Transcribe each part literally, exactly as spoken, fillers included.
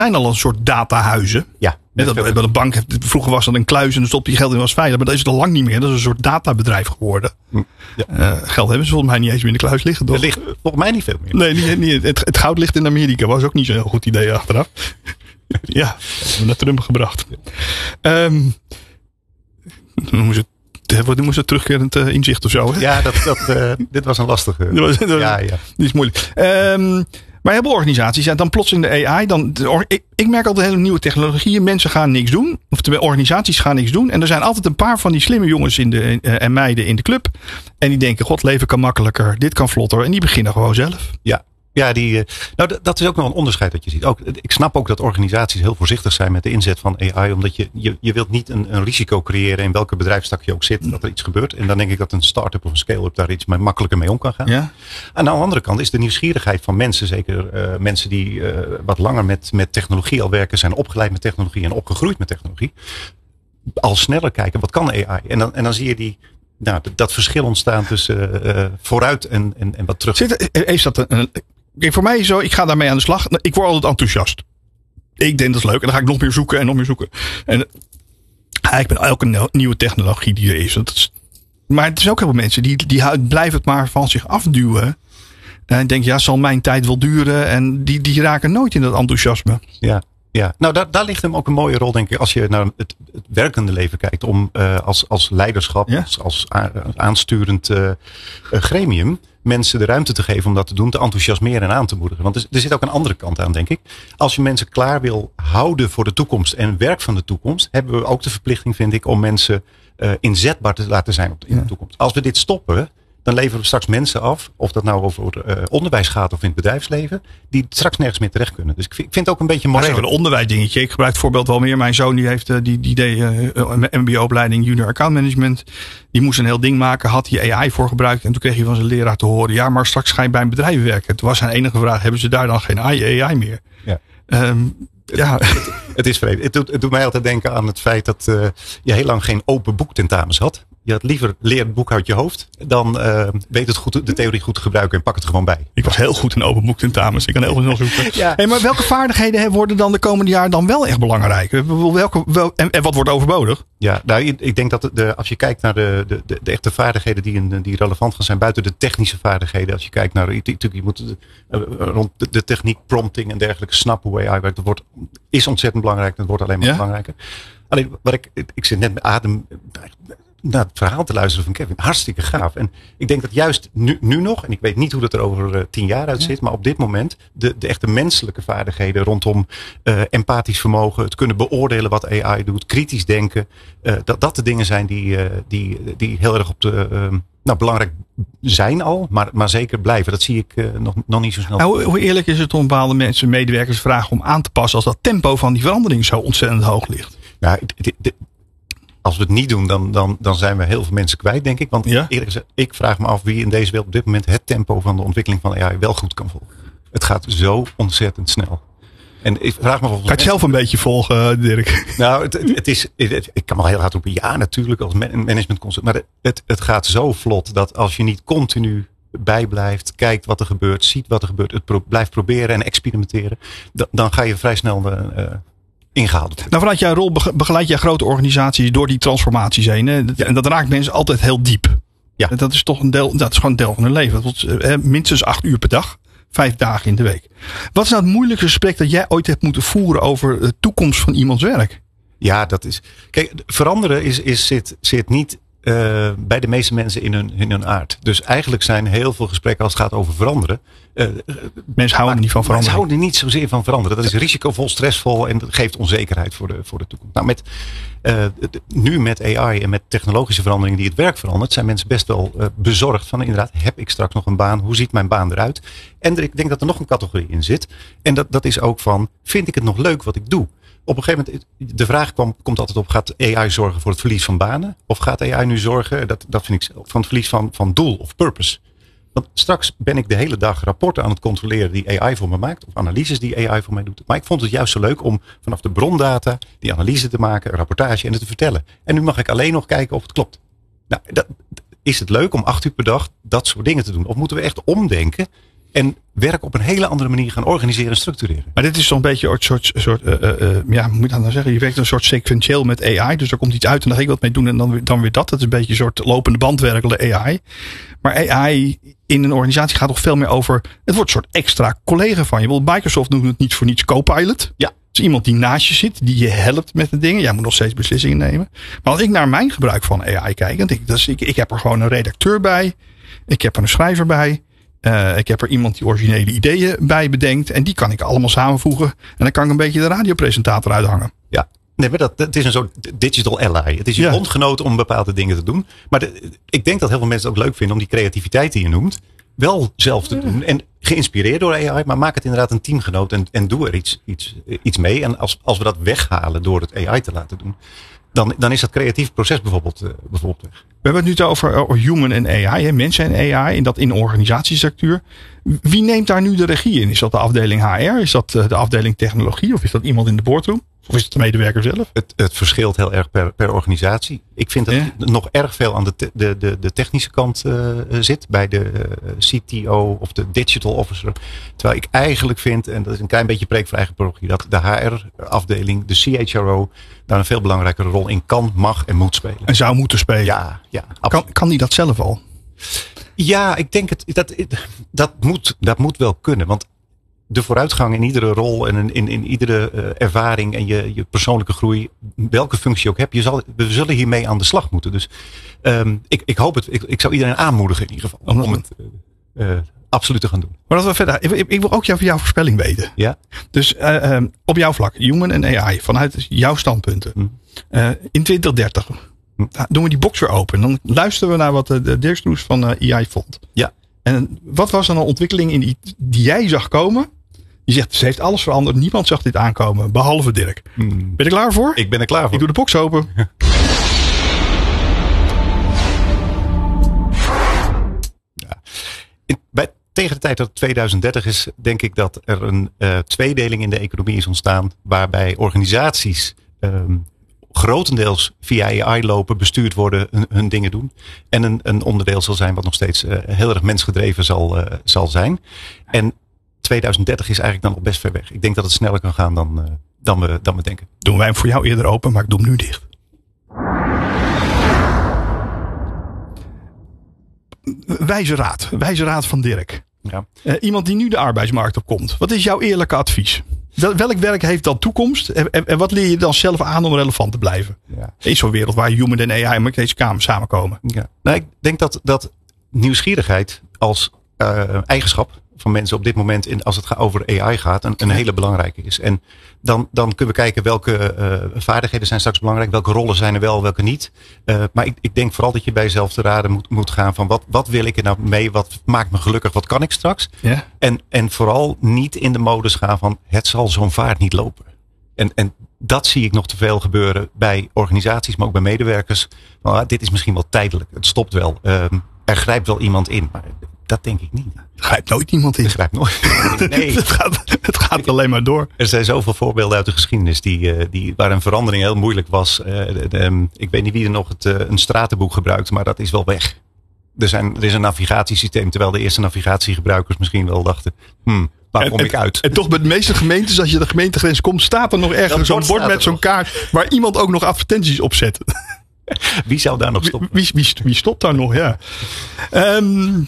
zijn al een soort datahuizen. Ja. Net dat, bij de bank, vroeger was dat een kluis en dan stopte je geld in en was veilig. Maar dat is het al lang niet meer. Dat is een soort databedrijf geworden. Ja. Uh, geld hebben ze volgens mij niet eens meer in de kluis liggen. Toch? Er ligt volgens mij niet veel meer. Nee, niet, niet, het, het goud ligt in Amerika. Was ook niet zo'n heel goed idee achteraf. Ja, dat hebben we naar Trump gebracht. Um, dan moest het, moest het terugkerend uh, inzicht of zo. Hè? Ja, dat, dat, uh, dit was een lastige. Dat was, dat, ja, ja. Die is moeilijk. Um, Maar heel veel organisaties, ja, dan plots in de A I. Dan, de, ik, ik merk altijd hele nieuwe technologieën. Mensen gaan niks doen. Of de organisaties gaan niks doen. En er zijn altijd een paar van die slimme jongens in de, uh, en meiden in de club. En die denken, god, leven kan makkelijker. Dit kan vlotter. En die beginnen gewoon zelf. Ja. Ja, die, nou, dat is ook nog een onderscheid dat je ziet. Ook, ik snap ook dat organisaties heel voorzichtig zijn met de inzet van A I. Omdat je, je, je wilt niet een, een risico creëren in welke bedrijfstak je ook zit. Dat er iets gebeurt. En dan denk ik dat een start-up of een scale-up daar iets makkelijker mee om kan gaan. Ja. Aan de andere kant is de nieuwsgierigheid van mensen. Zeker uh, mensen die uh, wat langer met, met technologie al werken. Zijn opgeleid met technologie en opgegroeid met technologie. Al sneller kijken, wat kan A I? En dan, en dan zie je die... Nou, dat verschil ontstaan tussen uh, vooruit en, en, en wat terug. Zit, is dat een, kijk, voor mij is zo, ik ga daarmee aan de slag. Ik word altijd enthousiast. Ik denk dat is leuk. En dan ga ik nog meer zoeken en nog meer zoeken. En eigenlijk met elke nieuwe technologie die er is. Dat is maar het is ook heel veel mensen die, die blijven het maar van zich afduwen. En denken, ja, zal mijn tijd wel duren. En die, die raken nooit in dat enthousiasme. Ja. Ja, nou daar, daar ligt hem ook een mooie rol, denk ik, als je naar het, het werkende leven kijkt. Om uh, als, als leiderschap, ja? als, als aansturend uh, gremium, mensen de ruimte te geven om dat te doen, te enthousiasmeren en aan te moedigen. Want er, er zit ook een andere kant aan, denk ik. Als je mensen klaar wil houden voor de toekomst en werk van de toekomst, hebben we ook de verplichting, vind ik, om mensen uh, inzetbaar te laten zijn op de, in de toekomst. Als we dit stoppen, dan leveren we straks mensen af, of dat nou over uh, onderwijs gaat of in het bedrijfsleven, die straks nergens meer terecht kunnen. Dus ik vind, ik vind het ook een beetje moreel. Dat is een onderwijsdingetje. Ik gebruik het voorbeeld wel meer. Mijn zoon die heeft uh, die, die deed uh, M B O-opleiding Junior Account Management. Die moest een heel ding maken, had hij A I voor gebruikt. En toen kreeg hij van zijn leraar te horen, ja, maar straks ga je bij een bedrijf werken. Toen was zijn enige vraag, hebben ze daar dan geen A I meer? Ja. Um, Ja. Het, het is vreemd. Het doet, het doet mij altijd denken aan het feit dat uh, je heel lang geen open boektentamens had. Je had liever leer het boek uit je hoofd dan uh, weet het goed, de theorie goed te gebruiken en pak het er gewoon bij. Ik was heel goed in open boektentamens. Ik kan heel veel zoeken. Ja. Hey, maar welke vaardigheden worden dan de komende jaren dan wel echt belangrijk? Welke, wel, en, en wat wordt overbodig? Ja, nou, ik denk dat de, als je kijkt naar de, de, de, de echte vaardigheden die, die relevant gaan zijn buiten de technische vaardigheden. Als je kijkt naar, je, je moet uh, rond de, de techniek, prompting en dergelijke snappen hoe A I werkt. Dat wordt, is ontzettend belangrijk. Dat wordt alleen maar ja? belangrijker. Alleen, wat ik, ik zit net met adem naar het verhaal te luisteren van Kevin. Hartstikke gaaf. En ik denk dat juist nu, nu nog, en ik weet niet hoe dat er over uh, tien jaar uitziet, ja. maar op dit moment de, de echte menselijke vaardigheden rondom uh, empathisch vermogen, het kunnen beoordelen wat A I doet, kritisch denken, uh, dat dat de dingen zijn die, uh, die, die heel erg op de, uh, nou, belangrijk zijn al, maar, maar zeker blijven. Dat zie ik uh, nog, nog niet zo snel. Nou, hoe eerlijk is het om bepaalde mensen, medewerkers vragen om aan te passen als dat tempo van die verandering zo ontzettend hoog ligt? Nou, de, de, als we het niet doen, dan, dan, dan zijn we heel veel mensen kwijt, denk ik. Want ja? eerlijk gezegd, ik vraag me af wie in deze wereld op dit moment het tempo van de ontwikkeling van A I wel goed kan volgen. Het gaat zo ontzettend snel. En ik vraag me of kan je het zelf een beetje volgen, Dirk? Nou, het, het, het is, het, ik kan wel heel hard roepen, ja, natuurlijk als managementconcept. Maar het, het gaat zo vlot dat als je niet continu bijblijft, kijkt wat er gebeurt, ziet wat er gebeurt, het pro- blijft proberen en experimenteren, dan, dan ga je vrij snel uh, ingehaald. Nou, vanuit jouw rol begeleid jij grote organisaties door die transformaties heen. Hè? Ja. En dat raakt mensen altijd heel diep. Ja. Dat is toch een deel, dat is gewoon een deel van hun leven. Dat is, eh, minstens acht uur per dag. Vijf dagen in de week. Wat is nou het moeilijkste gesprek dat jij ooit hebt moeten voeren over de toekomst van iemands werk? Ja, dat is. Kijk, veranderen is, is, zit, zit niet uh, bij de meeste mensen in hun, in hun aard. Dus eigenlijk zijn heel veel gesprekken als het gaat over veranderen. Uh, mensen houden er niet van veranderen. Mensen houden er niet zozeer van veranderen. Dat is risicovol, stressvol en dat geeft onzekerheid voor de, voor de toekomst. Nou, met, uh, nu met A I en met technologische veranderingen die het werk verandert, zijn mensen best wel uh, bezorgd van inderdaad, heb ik straks nog een baan? Hoe ziet mijn baan eruit? En er, ik denk dat er nog een categorie in zit. En dat, dat is ook van, vind ik het nog leuk wat ik doe? Op een gegeven moment, de vraag kwam, komt altijd op, gaat A I zorgen voor het verlies van banen? Of gaat A I nu zorgen, dat, dat vind ik, van het verlies van, van doel of purpose? Want straks ben ik de hele dag rapporten aan het controleren die A I voor me maakt. Of analyses die A I voor mij doet. Maar ik vond het juist zo leuk om vanaf de brondata die analyse te maken, een rapportage en het te vertellen. En nu mag ik alleen nog kijken of het klopt. Nou, dat, is het leuk om acht uur per dag dat soort dingen te doen? Of moeten we echt omdenken En werk op een hele andere manier gaan organiseren en structureren. Maar dit is toch een beetje een soort, soort uh, uh, ja, hoe moet je dat nou zeggen? Je werkt een soort sequentieel met A I. Dus er komt iets uit en dan ga ik wat mee doen en dan weer, dan weer dat. Dat is een beetje een soort lopende bandwerkende A I. Maar A I in een organisatie gaat toch veel meer over, het wordt een soort extra collega van je. Bijvoorbeeld Microsoft noemt het niet voor niets Copilot. Ja. Het is iemand die naast je zit, die je helpt met de dingen. Jij moet nog steeds beslissingen nemen. Maar als ik naar mijn gebruik van A I kijk, dan denk ik, dus ik, ik heb er gewoon een redacteur bij. Ik heb er een schrijver bij. Uh, ik heb er iemand die originele ideeën bij bedenkt. En die kan ik allemaal samenvoegen. En dan kan ik een beetje de radiopresentator uithangen. Ja, nee, maar dat, het is een soort digital ally. Het is je Ja. bondgenoot om bepaalde dingen te doen. Maar de, ik denk dat heel veel mensen het ook leuk vinden om die creativiteit die je noemt wel zelf te doen. En geïnspireerd door A I, maar maak het inderdaad een teamgenoot en, en doe er iets, iets, iets mee. En als, als we dat weghalen door het A I te laten doen, dan, dan is dat creatieve proces bijvoorbeeld, uh, bijvoorbeeld weg. We hebben het nu over, over human en A I. Hè? Mensen en A I. En dat in organisatiestructuur. Wie neemt daar nu de regie in? Is dat de afdeling H R? Is dat de afdeling technologie? Of is dat iemand in de boardroom? Of is het de medewerker zelf? Het, het verschilt heel erg per, per organisatie. Ik vind dat Ja. het nog erg veel aan de, te, de, de, de technische kant uh, zit. Bij de uh, C T O of de digital officer. Terwijl ik eigenlijk vind, en dat is een klein beetje preek voor eigen parochie, dat de H R-afdeling, de C H R O, daar een veel belangrijkere rol in kan, mag en moet spelen. En zou moeten spelen. Ja, ja, Kan, kan die dat zelf al? Ja, ik denk het. Dat, dat, moet, dat moet wel kunnen. Want de vooruitgang in iedere rol en in, in, in iedere uh, ervaring en je, je persoonlijke groei, welke functie je ook hebt, je zal, we zullen hiermee aan de slag moeten. Dus um, ik, ik hoop het. Ik, ik zou iedereen aanmoedigen in ieder geval om, om het uh, uh, absoluut te gaan doen. Maar dat we verder. Ik, ik wil ook jou, jouw voorspelling weten. Ja. Dus uh, um, op jouw vlak, human en A I, vanuit jouw standpunten. Hm. Uh, in twintig dertig hm. doen we die box weer open. Dan luisteren we naar wat de, de Dirk Stroes van uh, A I vond. Ja. En wat was dan een ontwikkeling in die, die jij zag komen? Die zegt, ze heeft alles veranderd. Niemand zag dit aankomen, behalve Dirk. Hm. Ben je er klaar voor? Ik ben er klaar voor. Ik doe de box open. Ja. In, bij, tegen de tijd dat het tweeduizend dertig is, denk ik dat er een uh, tweedeling in de economie is ontstaan. Waarbij organisaties um, grotendeels via A I lopen, bestuurd worden, hun, hun dingen doen. En een, een onderdeel zal zijn wat nog steeds uh, heel erg mensgedreven zal, uh, zal zijn. En tweeduizend dertig is eigenlijk dan nog best ver weg. Ik denk dat het sneller kan gaan dan, uh, dan, we, dan we denken. Doen wij hem voor jou eerder open, maar ik doe hem nu dicht. Wijze raad. Wijze raad van Dirk. Ja. Uh, iemand die nu de arbeidsmarkt op komt. Wat is jouw eerlijke advies? Wel, welk werk heeft dan toekomst? En, en, en wat leer je dan zelf aan om relevant te blijven? Ja. In zo'n wereld waar human en A I met deze kamer samenkomen. Ja. Nou, ik denk dat, dat nieuwsgierigheid als uh, eigenschap van mensen op dit moment, in, als het gaat over A I gaat, een, een hele belangrijke is. En dan, dan kunnen we kijken welke uh, vaardigheden zijn straks belangrijk, welke rollen zijn er wel, welke niet. Uh, maar ik, ik denk vooral dat je bij jezelf te raden moet, moet gaan van wat, wat wil ik er nou mee, wat maakt me gelukkig, wat kan ik straks? Ja. En, en vooral niet in de modus gaan van het zal zo'n vaart niet lopen. En, en dat zie ik nog te veel gebeuren bij organisaties, maar ook bij medewerkers. Nou, dit is misschien wel tijdelijk, het stopt wel. Uh, er grijpt wel iemand in, maar dat denk ik niet. Er grijpt nooit iemand in. Er grijpt nooit. Nee. het, gaat, het gaat alleen maar door. Er zijn zoveel voorbeelden uit de geschiedenis die, die, waar een verandering heel moeilijk was. Uh, de, de, ik weet niet wie er nog het, uh, een stratenboek gebruikt, maar dat is wel weg. Er, zijn, er is een navigatiesysteem, terwijl de eerste navigatiegebruikers misschien wel dachten, hmm, waar kom en, ik uit? En toch bij de meeste gemeentes, als je de gemeentegrens komt, staat er nog ergens zo'n bord met zo'n kaart waar iemand ook nog advertenties op zet. Wie zou daar nog stoppen? Wie, wie, wie stopt daar nog, ja. Um,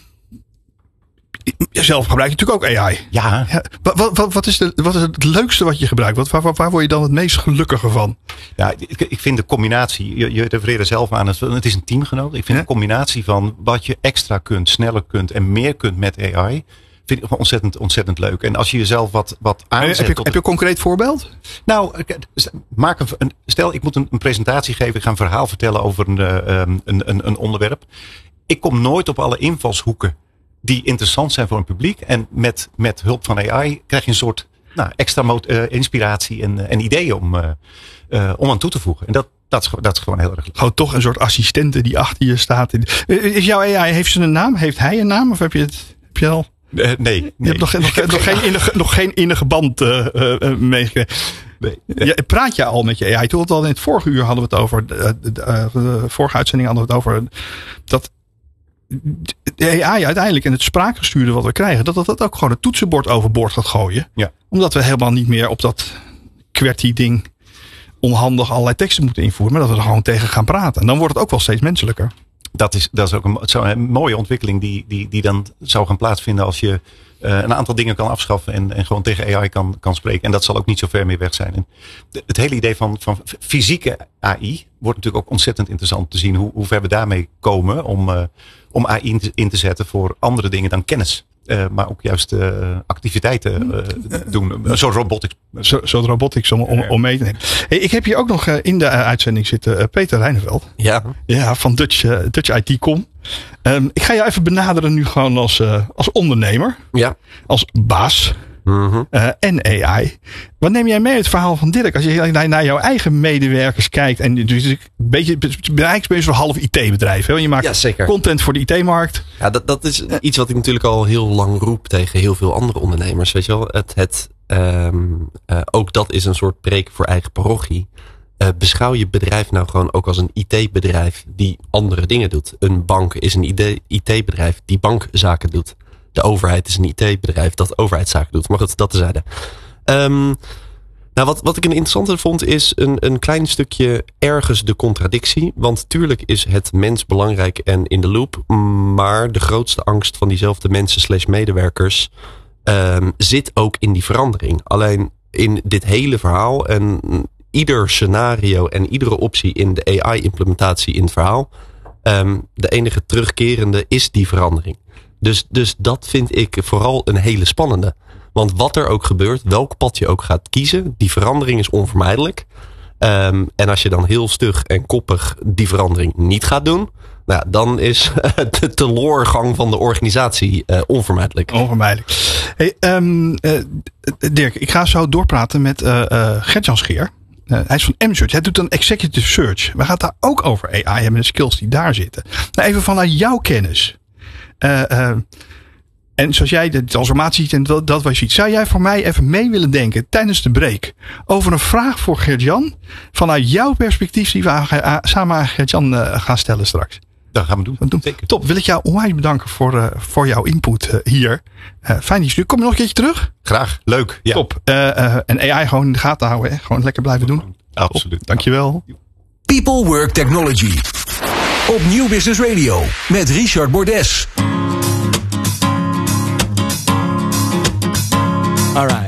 zelf gebruik je natuurlijk ook A I. Ja. ja wat, wat, wat, is de, wat is het leukste wat je gebruikt? Wat, waar, waar, waar word je dan het meest gelukkiger van? Ja, ik, ik vind de combinatie, je, je refereerde zelf aan, het, het is een teamgenoot. Ik vind ja? de combinatie van wat je extra kunt, sneller kunt en meer kunt met A I, vind ik ontzettend, ontzettend leuk. En als je jezelf wat, wat aanzet. Heb je, tot heb je een concreet voorbeeld? Nou, maak een, een, stel ik moet een, een presentatie geven, ik ga een verhaal vertellen over een, een, een, een onderwerp. Ik kom nooit op alle invalshoeken die interessant zijn voor een publiek. En met, met hulp van A I krijg je een soort nou, extra mot, uh, inspiratie en, en ideeën om, uh, uh, om aan toe te voegen. En dat, dat, is, dat is gewoon heel erg leuk. Gewoon toch een soort assistente die achter je staat. Is jouw A I, heeft ze een naam? Heeft hij een naam? Of heb je het heb je al? Uh, nee, nee. Je hebt nog, nog, nog, geen innige, nog geen innige band uh, uh, meegekregen. Nee. Ja, praat je al met je A I? Toen het al in het vorige uur hadden we het over. De, de, de, de vorige uitzending hadden we het over. Dat de A I uiteindelijk en het spraakgestuurde wat we krijgen, dat dat, dat ook gewoon het toetsenbord overboord gaat gooien. Ja. Omdat we helemaal niet meer op dat QWERTY ding onhandig allerlei teksten moeten invoeren, maar dat we er gewoon tegen gaan praten. En dan wordt het ook wel steeds menselijker. Dat is, dat is ook een, zo een mooie ontwikkeling die, die, die dan zou gaan plaatsvinden als je uh, een aantal dingen kan afschaffen en, en gewoon tegen A I kan, kan spreken. En dat zal ook niet zo ver meer weg zijn. En de, het hele idee van, van fysieke A I wordt natuurlijk ook ontzettend interessant te zien hoe, hoe ver we daarmee komen om, uh, om A I in te, in te zetten voor andere dingen dan kennis. Uh, maar ook juist uh, activiteiten uh, doen. Zo robotics. Zo, zo robotics om, om, om mee te nemen. Hey, ik heb hier ook nog uh, in de uh, uitzending zitten uh, Peter Reineveld. Ja. Ja, van Dutch, uh, Dutch I T punt com. Um, ik ga jou even benaderen nu gewoon als, uh, als ondernemer. Ja. Als baas. Mm-hmm. Uh, en A I. Wat neem jij mee uit het verhaal van Dirk? Als je naar, naar jouw eigen medewerkers kijkt. En dus een beetje, eigenlijk ben je zo'n half I T-bedrijf. Hè? Je maakt ja, zeker. content voor de I T-markt. Ja, dat, dat is iets wat ik natuurlijk al heel lang roep tegen heel veel andere ondernemers. Weet je wel, het, het, um, uh, ook dat is een soort preek voor eigen parochie. Uh, beschouw je bedrijf nou gewoon ook als een I T-bedrijf die andere dingen doet. Een bank is een I T-bedrijf die bankzaken doet. De overheid is een I T-bedrijf dat overheidszaken doet. Maar goed, dat tezijde. Um, nou, wat, wat ik een interessante vond is een, een klein stukje ergens de contradictie. Want tuurlijk is het mens belangrijk en in de loop. Maar de grootste angst van diezelfde mensen slash medewerkers um, zit ook in die verandering. Alleen in dit hele verhaal en ieder scenario en iedere optie in de A I-implementatie in het verhaal. Um, de enige terugkerende is die verandering. Dus, dus dat vind ik vooral een hele spannende. Want wat er ook gebeurt, welk pad je ook gaat kiezen, die verandering is onvermijdelijk. Um, en als je dan heel stug en koppig die verandering niet gaat doen, nou, dan is de teloorgang van de organisatie uh, onvermijdelijk. Onvermijdelijk. Hey, um, uh, Dirk, ik ga zo doorpraten met uh, uh, Gert-Jan Scheer. Uh, hij is van M-Search. Hij doet een executive search. We gaan het daar ook over A I hebben en de skills die daar zitten. Nou, even vanuit jouw kennis. Uh, uh, en zoals jij de transformatie ziet en dat, dat wat je ziet. Zou jij voor mij even mee willen denken tijdens de break over een vraag voor Gert-Jan vanuit jouw perspectief die we aan, uh, samen aan Gert-Jan uh, gaan stellen straks? Dat gaan we doen. doen. Top, wil ik jou onwijs bedanken voor, uh, voor jouw input uh, hier. Uh, fijn die studie. Kom je nog een keertje terug? Graag, leuk. Ja. Top. Uh, uh, en A I gewoon in de gaten houden. Hè? Gewoon lekker blijven doen. Absoluut. Top. Dankjewel. People Work Technology. Op Nieuw Business Radio met Richard Bordes. All right.